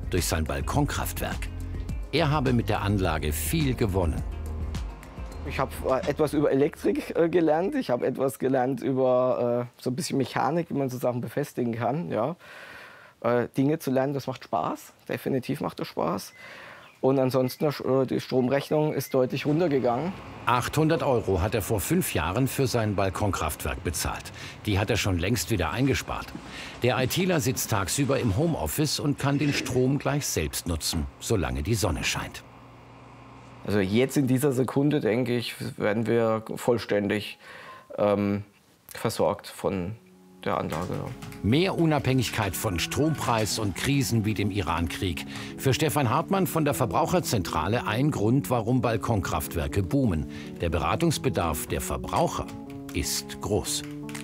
durch sein Balkonkraftwerk. Er habe mit der Anlage viel gewonnen. Ich habe etwas über Elektrik gelernt. Ich habe etwas gelernt über so ein bisschen Mechanik, wie man so Sachen befestigen kann. Ja. Dinge zu lernen, das macht Spaß. Definitiv macht das Spaß. Und ansonsten, die Stromrechnung ist deutlich runtergegangen. 800 € hat er vor 5 Jahren für sein Balkonkraftwerk bezahlt. Die hat er schon längst wieder eingespart. Der ITler sitzt tagsüber im Homeoffice und kann den Strom gleich selbst nutzen, solange die Sonne scheint. Also jetzt in dieser Sekunde, denke ich, werden wir vollständig versorgt von der Anlage. Mehr Unabhängigkeit von Strompreis und Krisen wie dem Irankrieg. Für Stefan Hartmann von der Verbraucherzentrale ein Grund, warum Balkonkraftwerke boomen. Der Beratungsbedarf der Verbraucher ist groß.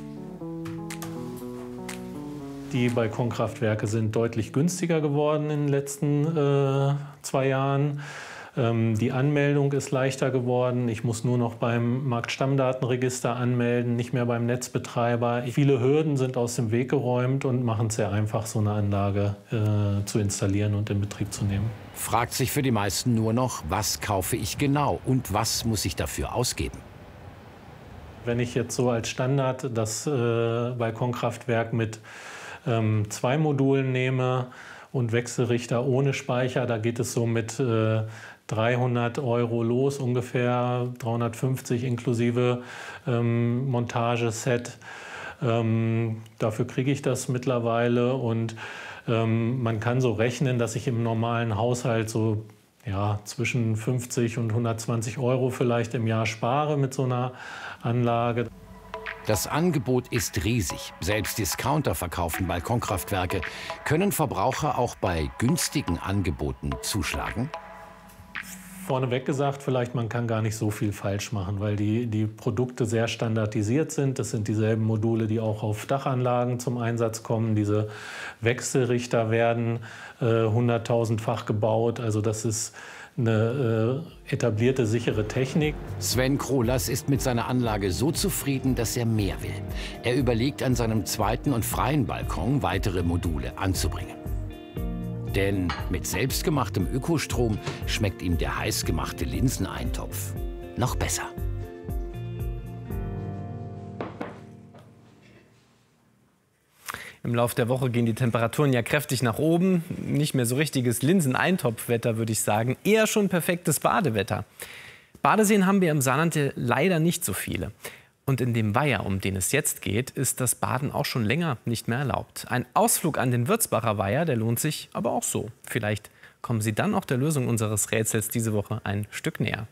Die Balkonkraftwerke sind deutlich günstiger geworden in den letzten 2 Jahren. Die Anmeldung ist leichter geworden. Ich muss nur noch beim Marktstammdatenregister anmelden, nicht mehr beim Netzbetreiber. Viele Hürden sind aus dem Weg geräumt und machen es sehr einfach, so eine Anlage zu installieren und in Betrieb zu nehmen. Fragt sich für die meisten nur noch, was kaufe ich genau und was muss ich dafür ausgeben? Wenn ich jetzt so als Standard das Balkonkraftwerk mit 2 Modulen nehme und Wechselrichter ohne Speicher, da geht es so mit 300 € los, ungefähr 350 inklusive Montageset. Dafür kriege ich das mittlerweile und man kann so rechnen, dass ich im normalen Haushalt so zwischen 50 und 120 € vielleicht im Jahr spare mit so einer Anlage. Das Angebot ist riesig. Selbst Discounter verkaufen Balkonkraftwerke. Können Verbraucher auch bei günstigen Angeboten zuschlagen? Vorneweg gesagt, vielleicht man kann gar nicht so viel falsch machen, weil die Produkte sehr standardisiert sind. Das sind dieselben Module, die auch auf Dachanlagen zum Einsatz kommen. Diese Wechselrichter werden 100.000-fach gebaut. Also das ist eine etablierte, sichere Technik. Sven Krolas ist mit seiner Anlage so zufrieden, dass er mehr will. Er überlegt, an seinem zweiten und freien Balkon weitere Module anzubringen. Denn mit selbstgemachtem Ökostrom schmeckt ihm der heißgemachte Linseneintopf noch besser. Im Laufe der Woche gehen die Temperaturen ja kräftig nach oben. Nicht mehr so richtiges Linseneintopfwetter, würde ich sagen. Eher schon perfektes Badewetter. Badeseen haben wir im Saarland leider nicht so viele. Und in dem Weiher, um den es jetzt geht, ist das Baden auch schon länger nicht mehr erlaubt. Ein Ausflug an den Würzbacher Weiher, der lohnt sich aber auch so. Vielleicht kommen Sie dann auch der Lösung unseres Rätsels diese Woche ein Stück näher.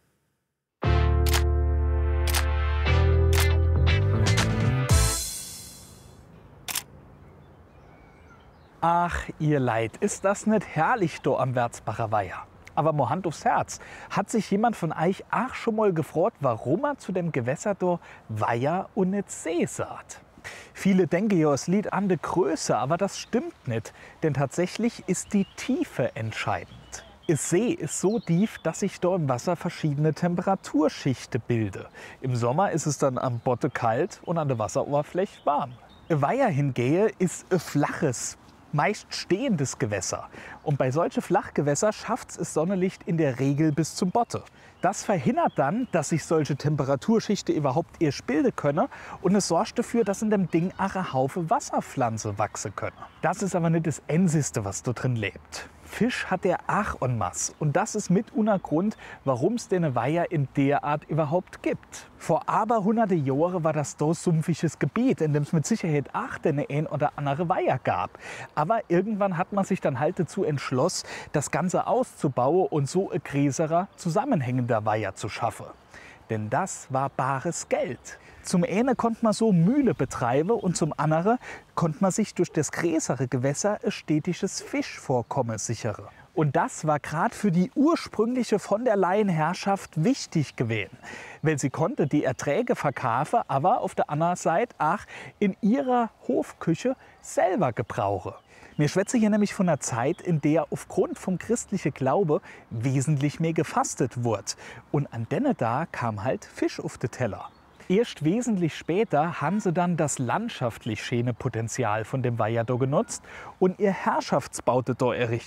Ach, ihr Leid, ist das nicht herrlich do am Würzbacher Weiher? Aber mal Hand aufs Herz, hat sich jemand von euch auch schon mal gefragt, warum er zu dem Gewässer do Weiher und nicht See sagt? Viele denken ja, es liegt an der Größe, aber das stimmt nicht, denn tatsächlich ist die Tiefe entscheidend. Der See ist so tief, dass sich dort im Wasser verschiedene Temperaturschichten bilden. Im Sommer ist es dann am Boden kalt und an der Wasseroberfläche warm. Ein Weiher hingegen ist ein flaches, meist stehendes Gewässer. Und bei solchen Flachgewässern schafft es Sonnenlicht in der Regel bis zum Botte. Das verhindert dann, dass sich solche Temperaturschichten überhaupt erst bilden können und es sorgt dafür, dass in dem Ding auch ein Haufen Wasserpflanzen wachsen können. Das ist aber nicht das Einzige, was da drin lebt. Fisch hat der auch en masse. Und das ist mit ein Grund, warum es den Weiher in der Art überhaupt gibt. Vor aber hunderte Jahren war das so sumpfiges Gebiet, in dem es mit Sicherheit auch den ein oder andere Weiher gab. Aber irgendwann hat man sich dann halt dazu entschlossen, das Ganze auszubauen und so ein größerer, zusammenhängender Weiher zu schaffen. Denn das war bares Geld. Zum einen konnte man so Mühle betreiben und zum anderen konnte man sich durch das größere Gewässer ein stetiges Fischvorkommen sichern. Und das war gerade für die ursprüngliche von der Laienherrschaft wichtig gewesen, weil sie konnte die Erträge verkaufen, aber auf der anderen Seite auch in ihrer Hofküche selber gebrauchen. Wir schwätzen hier nämlich von einer Zeit, in der aufgrund vom christlichen Glaube wesentlich mehr gefastet wurde. Und an denne da kam halt Fisch auf den Teller. Erst wesentlich später haben sie dann das landschaftlich schöne Potenzial von dem Weiher genutzt und ihr Herrschaftsbaute errichtet.